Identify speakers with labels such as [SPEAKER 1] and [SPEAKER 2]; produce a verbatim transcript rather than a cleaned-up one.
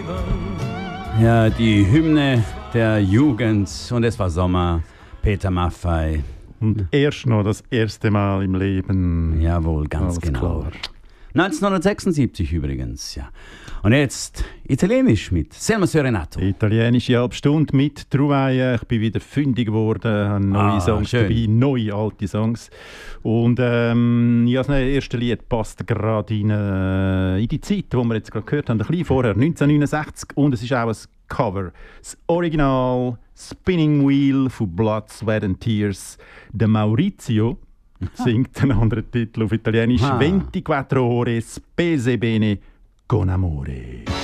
[SPEAKER 1] Ja, die Hymne der Jugend. Und es war Sommer. Peter Maffay.
[SPEAKER 2] Und erst noch das erste Mal im Leben.
[SPEAKER 1] Jawohl, ganz
[SPEAKER 2] Alles
[SPEAKER 1] genau.
[SPEAKER 2] Klar.
[SPEAKER 1] neunzehnhundertsechsundsiebzig übrigens, ja. Und jetzt Italienisch mit Selma Serenato.
[SPEAKER 2] Italienische Halbstunde mit Trouvaille. Ich bin wieder fündig geworden, habe neue
[SPEAKER 1] Ah,
[SPEAKER 2] Songs
[SPEAKER 1] schön.
[SPEAKER 2] dabei, neue alte Songs. Und ähm, ja, das erste Lied passt gerade in, äh, in die Zeit, die wir jetzt gerade gehört haben, ein bisschen vorher, neunzehnhundertneunundsechzig. Und es ist auch ein Cover. Das Original Spinning Wheel von Blood, Sweat and Tears. Der Maurizio singt einen anderen Titel auf Italienisch.
[SPEAKER 1] Ah.
[SPEAKER 2] ventiquattro ore spese bene con amore.